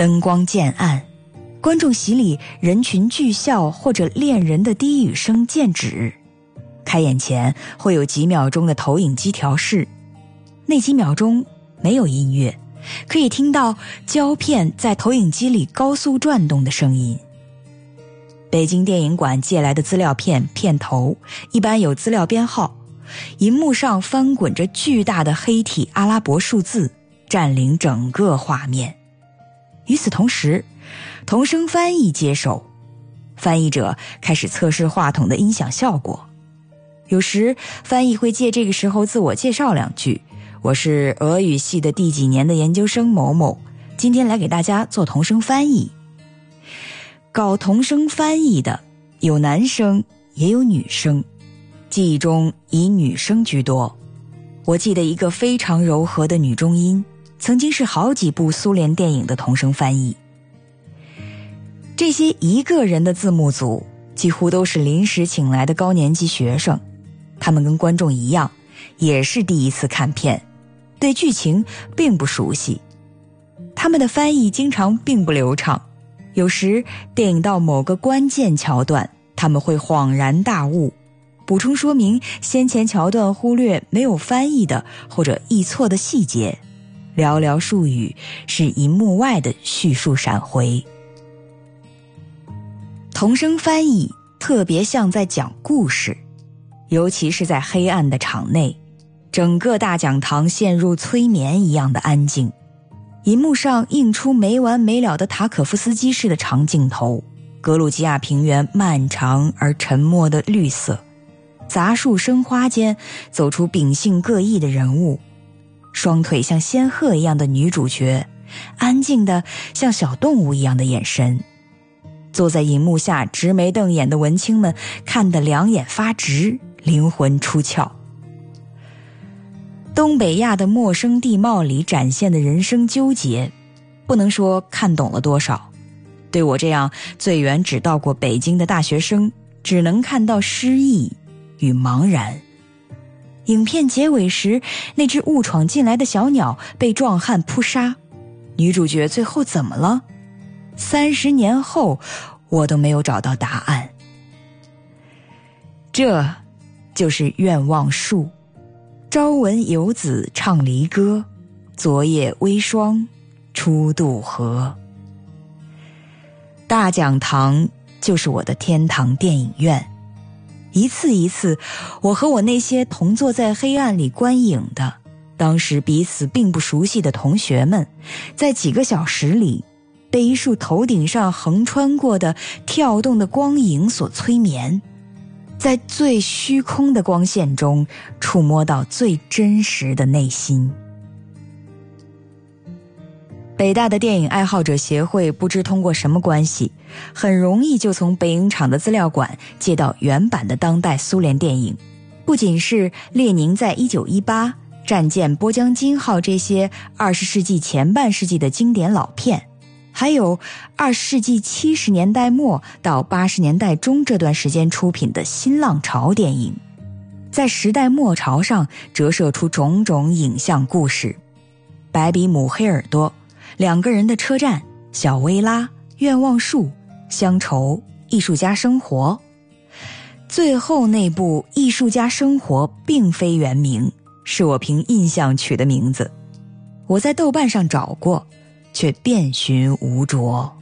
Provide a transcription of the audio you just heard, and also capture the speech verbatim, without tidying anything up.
灯光渐暗，观众席里人群聚笑或者恋人的低语声渐止。开演前会有几秒钟的投影机调试，那几秒钟没有音乐，可以听到胶片在投影机里高速转动的声音。北京电影馆借来的资料片片头一般有资料编号，银幕上翻滚着巨大的黑体阿拉伯数字，占领整个画面。与此同时，同声翻译接手，翻译者开始测试话筒的音响效果。有时翻译会借这个时候自我介绍两句，我是俄语系的第几年的研究生某某，今天来给大家做同声翻译。搞同声翻译的有男生也有女生，记忆中以女生居多。我记得一个非常柔和的女中音，曾经是好几部苏联电影的同声翻译。这些一个人的字幕组几乎都是临时请来的高年级学生，他们跟观众一样，也是第一次看片，对剧情并不熟悉。他们的翻译经常并不流畅，有时电影到某个关键桥段，他们会恍然大悟，补充说明先前桥段忽略没有翻译的或者译错的细节，寥寥数语是银幕外的叙述闪回。同声翻译特别像在讲故事，尤其是在黑暗的场内，整个大讲堂陷入催眠一样的安静，银幕上映出没完没了的塔可夫斯基式的长镜头，格鲁吉亚平原漫长而沉默的绿色，杂树生花间走出秉性各异的人物，双腿像仙鹤一样的女主角，安静的像小动物一样的眼神。坐在银幕下直眉瞪眼的文青们看得两眼发直，灵魂出窍。东北亚的陌生地貌里展现的人生纠结，不能说看懂了多少，对我这样最远只到过北京的大学生，只能看到失意与茫然。影片结尾时，那只误闯进来的小鸟被壮汉扑杀，女主角最后怎么了？三十年后，我都没有找到答案。这就是愿望树。朝闻游子唱离歌，昨夜微霜初渡河。大讲堂就是我的天堂电影院，一次一次，我和我那些同坐在黑暗里观影的，当时彼此并不熟悉的同学们，在几个小时里被一束头顶上横穿过的跳动的光影所催眠，在最虚空的光线中触摸到最真实的内心。北大的电影爱好者协会不知通过什么关系，很容易就从北影厂的资料馆借到原版的当代苏联电影，不仅是列宁在一九一八、战舰波江金号这些二十世纪前半世纪的经典老片，还有二十世纪七十年代末到八十年代中这段时间出品的新浪潮电影，在时代末潮上折射出种种影像故事。白比姆黑耳朵、两个人的车站、小薇拉、愿望树、乡愁、艺术家生活。最后那部艺术家生活并非原名，是我凭印象取的名字，我在豆瓣上找过，却遍寻无着。